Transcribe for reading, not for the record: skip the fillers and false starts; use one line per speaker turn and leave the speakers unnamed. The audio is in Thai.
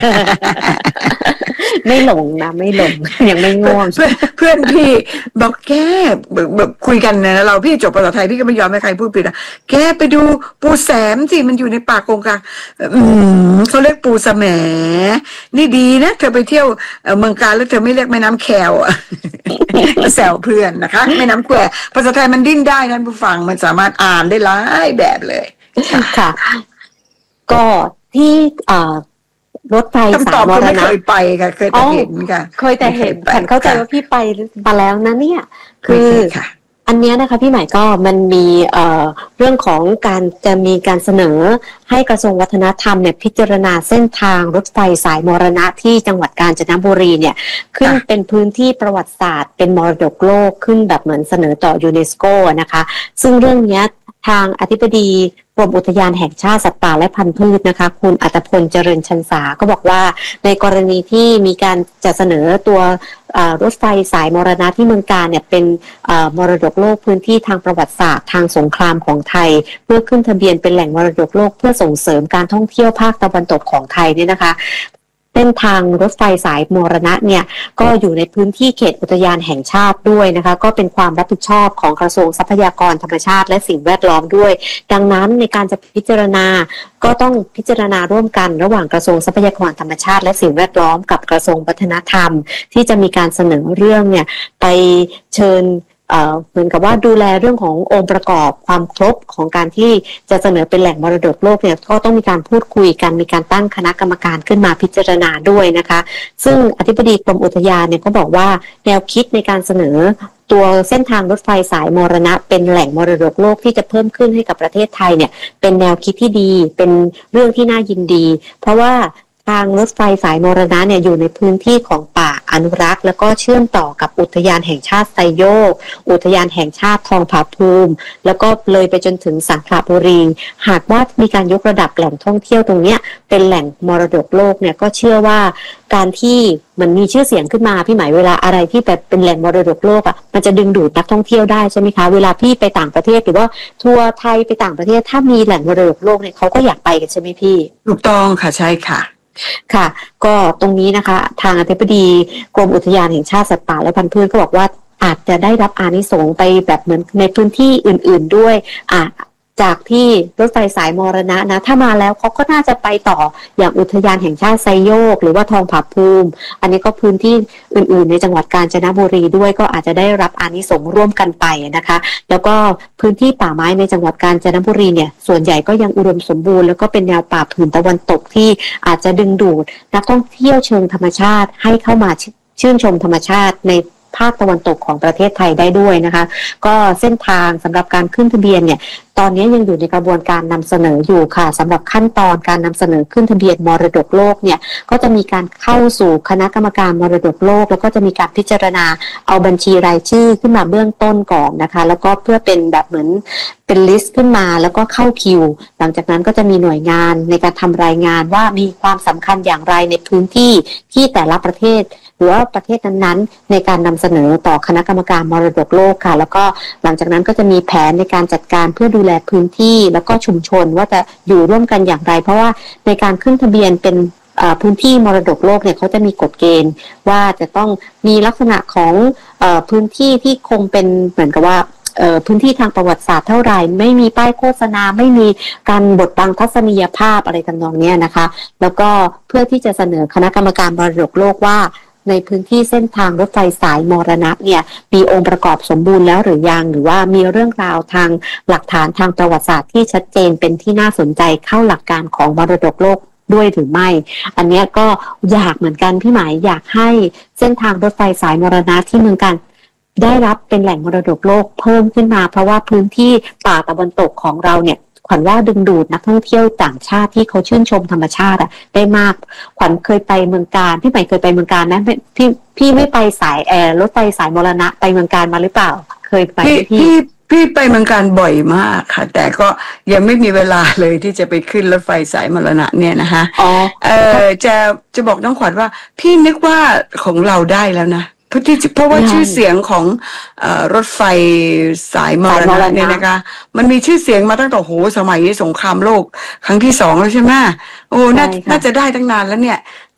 ไม่หลงนะไม่หลงยังไม่ง่วง
เพื่อนพี่บอกแกแบบคุยกันนะเราพี่จบภาษาไทยพี่ก็ไม่ยอมให้ใครพูดผิดนะแกไปดูปูแสมสิมันอยู่ในป่าโกงกลางเขาเรียกปูแสมนี่ดีนะเธอไปเที่ยวเมืองกาญแล้วเธอไม่เรียกแม่น้ำแควแซวเพื่อนนะคะแม่น้ำแควภาษาไทยมันดิ้นได้นั่นผู้ฟังมันสามารถอ่านได้หลายแบบเลย
ค่ะก็ที่รถไฟสายมรณะ
ไม่เคยไปค่ะเคยแต่เห็นค่ะ
เคยแต่เห็นฉันเข้าใจว่าพี่ไปมาแล้วนะเนี่ยคืออันนี้นะคะพี่หมายก็มันมีเรื่องของการจะมีการเสนอให้กระทรวงวัฒนธรรมเนี่ยพิจารณาเส้นทางรถไฟสายมรณะที่จังหวัดกาญจนบุรีเนี่ยขึ้นเป็นพื้นที่ประวัติศาสตร์เป็นมรดกโลกขึ้นแบบเหมือนเสนอต่อยูเนสโกนะคะซึ่งเรื่องนี้ทางอธิบดีกรมอุทยานแห่งชาติสัตว์ป่าและพันธุ์พืชนะคะคุณอัตพลเจริญชันษาก็บอกว่าในกรณีที่มีการจะเสนอตัวรถไฟสายมรณะที่เมืองกาญเนี่ยเป็นมรดกโลกพื้นที่ทางประวัติศาสตร์ทางสงครามของไทยเพื่อขึ้นทะเบียนเป็นแหล่งมรดกโลกเพื่อส่งเสริมการท่องเที่ยวภาคตะวันตกของไทยเนี่ยนะคะเส้นทางรถไฟสายมรณะเนี่ยก็อยู่ในพื้นที่เขตอุทยานแห่งชาติด้วยนะคะก็เป็นความรับผิดชอบของกระทรวงทรัพยากรธรรมชาติและสิ่งแวดล้อมด้วยดังนั้นในการจะพิจารณาก็ต้องพิจารณาร่วมกันระหว่างกระทรวงทรัพยากรธรรมชาติและสิ่งแวดล้อมกับกระทรวงวัฒนธรรมที่จะมีการเสนอเรื่องเนี่ยไปเชิญเหมือนกับว่าดูแลเรื่องขององค์ประกอบความครบของการที่จะเสนอเป็นแหล่งมรดกโลกเนี่ยก็ต้องมีการพูดคุยกันมีการตั้งคณะกรรมการขึ้นมาพิจารณาด้วยนะคะซึ่งอธิบดีกรมอุทยานเนี่ยก็บอกว่าแนวคิดในการเสนอตัวเส้นทางรถไฟสายมรณะเป็นแหล่งมรดกโลกที่จะเพิ่มขึ้นให้กับประเทศไทยเนี่ยเป็นแนวคิดที่ดีเป็นเรื่องที่น่ายินดีเพราะว่าทางรถไฟสายมรณะเนี่ยอยู่ในพื้นที่ของป่าอนุรักษ์แล้วก็เชื่อมต่อกับอุทยานแห่งชาติไซโยกอุทยานแห่งชาติทองผาภูมิแล้วก็เลยไปจนถึงสังขละบุรีหากว่ามีการยกระดับแหล่งท่องเที่ยวตรงเนี้ยเป็นแหล่งมรดกโลกเนี่ยก็เชื่อว่าการที่มันมีชื่อเสียงขึ้นมาพี่หมายเวลาอะไรที่แบบเป็นแหล่งมรดกโลกอ่ะมันจะดึงดูดนักท่องเที่ยวได้ใช่ไหมคะเวลาพี่ไปต่างประเทศหรือว่าทัวร์ไทยไปต่างประเทศถ้ามีแหล่งมรดกโลกเนี่ยเขาก็อยากไปกันใช่ไหมพี่
ถูกต้องค่ะใช่ค่ะ
ค่ะก็ตรงนี้นะคะทางอธิบดีกรมอุทยานแห่งชาติสัตว์ป่าและพันธุ์พืชก็บอกว่าอาจจะได้รับอานิสงส์ไปแบบเหมือนในพื้นที่อื่นๆด้วยจากที่รถไฟสายมรณะนะถ้ามาแล้วเขาก็น่าจะไปต่ออย่างอุทยานแห่งชาติไซโยกหรือว่าทองผาภูมิอันนี้ก็พื้นที่อื่นๆในจังหวัดกาญจนบุรีด้วยก็อาจจะได้รับอานิสงส์ร่วมกันไปนะคะแล้วก็พื้นที่ป่าไม้ในจังหวัดกาญจนบุรีเนี่ยส่วนใหญ่ก็ยังอุดมสมบูรณ์แล้วก็เป็นแนวป่าผืนตะวันตกที่อาจจะดึงดูดนักท่องเที่ยวเชิงธรรมชาติให้เข้ามาชื่นชมธรรมชาติในภาคตะวันตกของประเทศไทยได้ด้วยนะคะก็เส้นทางสำหรับการขึ้นทะเบียนเนี่ยตอนนี้ยังอยู่ในกระบวนการนำเสนออยู่ค่ะสำหรับขั้นตอนการนำเสนอขึ้นทะเบียนมรดกโลกเนี่ยก็จะมีการเข้าสู่คณะกรรมการมรดกโลกแล้วก็จะมีการพิจารณาเอาบัญชีรายชื่อขึ้นมาเบื้องต้นก่อนนะคะแล้วก็เพื่อเป็นแบบเหมือนเป็นลิสต์ขึ้นมาแล้วก็เข้าคิวหลังจากนั้นก็จะมีหน่วยงานในการทำรายงานว่ามีความสำคัญอย่างไรในพื้นที่ที่แต่ละประเทศหรือว่าประเทศนั้นๆในการนำเสนอต่อคณะกรรมการมรดกโลกค่ะแล้วก็หลังจากนั้นก็จะมีแผนในการจัดการเพื่อดูแลพื้นที่แล้วก็ชุมชนว่าจะอยู่ร่วมกันอย่างไรเพราะว่าในการขึ้นทะเบียนเป็นพื้นที่มรดกโลกเนี่ยเขาจะมีกฎเกณฑ์ว่าจะต้องมีลักษณะของพื้นที่ที่คงเป็นเหมือนกับว่าพื้นที่ทางประวัติศาสตร์เท่าไหร่ไม่มีป้ายโฆษณาไม่มีการบดบังทัศนียภาพอะไรทำนองนี้นะคะแล้วก็เพื่อที่จะเสนอคณะกรรมการมรดกโลกว่าในพื้นที่เส้นทางรถไฟสายมรณะเนี่ยมีองค์ประกอบสมบูรณ์แล้วหรือยังหรือว่ามีเรื่องราวทางหลักฐานทางประวัติศาสตร์ที่ชัดเจนเป็นที่น่าสนใจเข้าหลักการของมรดกโลกด้วยหรือไม่อันนี้ก็อยากเหมือนกันพี่หมายอยากให้เส้นทางรถไฟสายมรณะที่เมืองกาญได้รับเป็นแหล่งมรดกโลกเพิ่มขึ้นมาเพราะว่าพื้นที่ป่าตะวันตกของเราเนี่ยขวัญว่าดึงดูดนักท่องเที่ยวต่างชาติที่เขาชื่นชมธรรมชาติได้มากขวัญเคยไปเมืองกาญพี่ใหม่เคยไปเมืองกาญนะพี่ไม่ไปสายรถไฟสายมรณะไปเมืองกาญมาหรือเปล่าเคยไป
พี่ไปเมืองกาญบ่อยมากค่ะแต่ก็ยังไม่มีเวลาเลยที่จะไปขึ้นรถไฟสายมรณะเนี่ยนะคะจะบอกน้องขวัญว่าพี่นึกว่าของเราได้แล้วนะเพราะว่าชื่อเสียงของรถไฟสายมรณะเนี่ยนะคะมันมีชื่อเสียงมาตั้งแต่สมัยสงครามโลกครั้งที่2แล้วใช่ไหมโอ้น่าจะได้ตั้งนานแล้วเนี่ย